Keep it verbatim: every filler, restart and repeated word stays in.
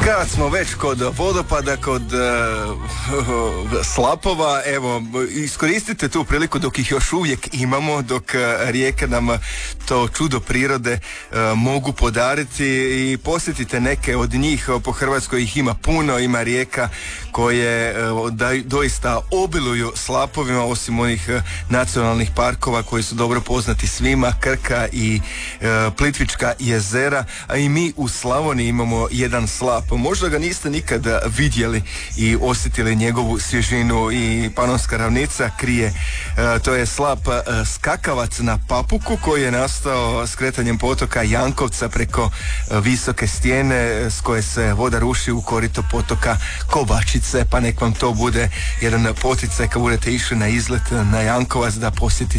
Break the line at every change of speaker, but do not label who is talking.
Kad smo već kod vodopada, kod uh, slapova, evo, iskoristite tu priliku dok ih još uvijek imamo, dok uh, rijeke nam to čudo prirode uh, mogu podariti i posjetite neke od njih. Po Hrvatskoj ih ima puno, ima rijeka koje uh, da, doista obiluju slapovima, osim onih uh, nacionalnih parkova koji su dobro poznati svima, Krka i uh, Plitvička jezera, a i mi u Slavoniji imamo jedan slap. Možda ga niste nikada vidjeli i osjetili njegovu svježinu i Panonska ravnica krije. E, to je slap e, Skakavac na Papuku koji je nastao skretanjem potoka Jankovca preko e, visoke stijene s koje se voda ruši u korito potoka Kovačice, pa nek vam to bude jedan poticaj kad budete išli na izlet na Jankovac da posjetite